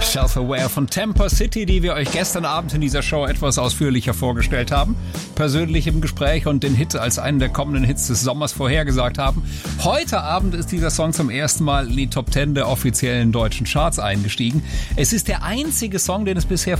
Self-Aware von Temper City, die wir euch gestern Abend in dieser Show etwas ausführlicher vorgestellt haben, persönlich im Gespräch und den Hit als einen der kommenden Hits des Sommers vorhergesagt haben. Heute Abend ist dieser Song zum ersten Mal in die Top 10 der offiziellen deutschen Charts eingestiegen. Es ist der einzige Song, den es bisher